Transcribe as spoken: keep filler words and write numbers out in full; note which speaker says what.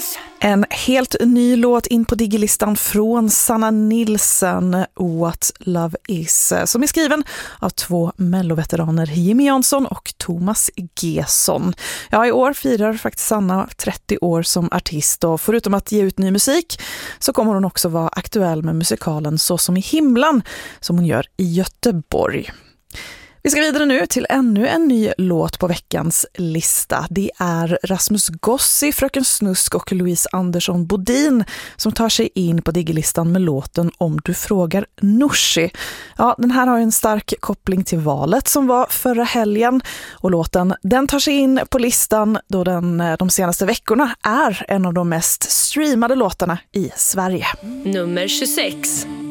Speaker 1: En helt ny låt in på Digilistan från Sanna Nilsson, What Love Is, som är skriven av två melloveteraner, Jimmy Jansson och Thomas Gesson. Ja, i år firar faktiskt Sanna trettio år som artist, och förutom att ge ut ny musik så kommer hon också vara aktuell med musikalen Så som i himlen som hon gör i Göteborg. Vi ska vidare nu till ännu en ny låt på veckans lista. Det är Rasmus Gossi, Fröken Snusk och Louise Andersson Bodin som tar sig in på Digilistan med låten Om du frågar Nooshi. Ja, den här har en stark koppling till valet som var förra helgen, och låten den tar sig in på listan då den de senaste veckorna är en av de mest streamade låtarna i Sverige.
Speaker 2: Nummer tjugosex.